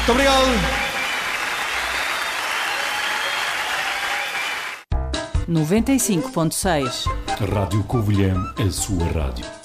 Muito obrigado. 95.6 Rádio Covilhã, a sua rádio.